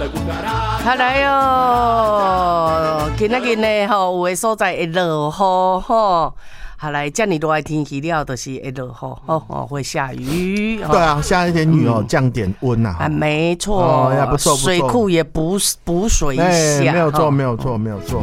好来哟，今仔日呢吼，有的所在会落雨吼。好来，这么热的天气了，就是会落雨哦，会下雨。 对啊，下一点雨哦，降点温呐。 没错， 不错， 水库也补水一下。 没有错，没有错，没有错。